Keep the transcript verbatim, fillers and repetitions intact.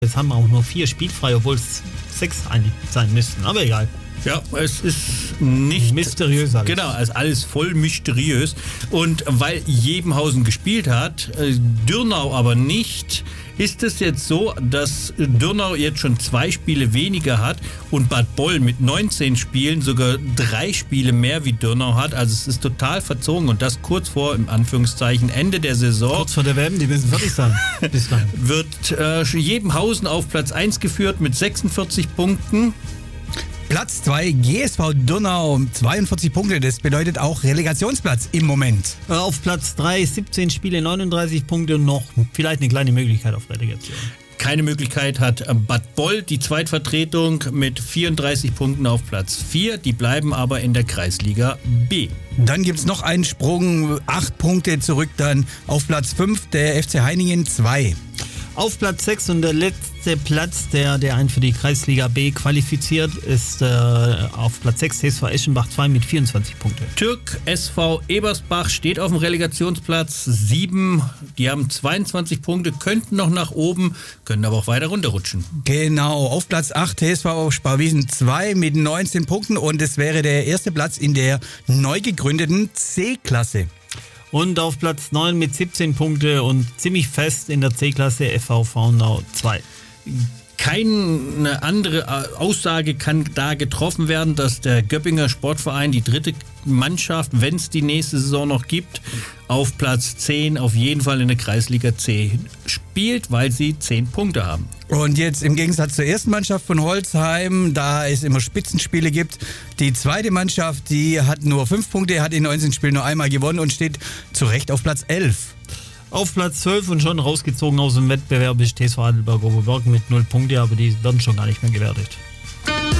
Jetzt haben wir auch nur vier spielfrei, obwohl es sechs eigentlich sein müssten, aber egal. Ja, es ist nicht mysteriös alles. Genau, es ist alles voll mysteriös. Und weil Jebenhausen gespielt hat, Dürnau aber nicht, ist es jetzt so, dass Dürnau jetzt schon zwei Spiele weniger hat und Bad Boll mit neunzehn Spielen sogar drei Spiele mehr wie Dürnau hat. Also es ist total verzogen und das kurz vor, im Anführungszeichen, Ende der Saison. Kurz vor der W M, die müssen fertig sein. Bis dann. Wird äh, Jebenhausen auf Platz eins geführt mit sechsundvierzig Punkten. Platz zwei, G S V Dürnau, zweiundvierzig Punkte. Das bedeutet auch Relegationsplatz im Moment. Auf Platz drei, siebzehn Spiele, neununddreißig Punkte und noch vielleicht eine kleine Möglichkeit auf Relegation. Keine Möglichkeit hat Bad Boll, die Zweitvertretung, mit vierunddreißig Punkten auf Platz vier. Die bleiben aber in der Kreisliga B. Dann gibt es noch einen Sprung, acht Punkte zurück dann auf Platz fünf, der F C Heiningen zwei. Auf Platz sechs und der letzte Platz, der, der einen für die Kreisliga B qualifiziert, ist äh, auf Platz sechs T S V Eschenbach zwei mit vierundzwanzig Punkten. Türk S V Ebersbach steht auf dem Relegationsplatz sieben. Die haben zweiundzwanzig Punkte, könnten noch nach oben, können aber auch weiter runterrutschen. Genau, auf Platz acht T S V Sparwiesen zwei mit neunzehn Punkten und es wäre der erste Platz in der neu gegründeten C-Klasse. Und auf Platz neun mit siebzehn Punkte und ziemlich fest in der C-Klasse F V Faunau zwei. Keine andere Aussage kann da getroffen werden, dass der Göppinger Sportverein, die dritte Mannschaft, wenn es die nächste Saison noch gibt, auf Platz zehn auf jeden Fall in der Kreisliga C spielt, weil sie zehn Punkte haben. Und jetzt im Gegensatz zur ersten Mannschaft von Holzheim, da es immer Spitzenspiele gibt, die zweite Mannschaft, die hat nur fünf Punkte, hat in neunzehn Spielen nur einmal gewonnen und steht zu Recht auf Platz elf. Auf Platz zwölf und schon rausgezogen aus dem Wettbewerb ist T S V Heidelberg Oberberg mit null Punkte, aber die werden schon gar nicht mehr gewertet.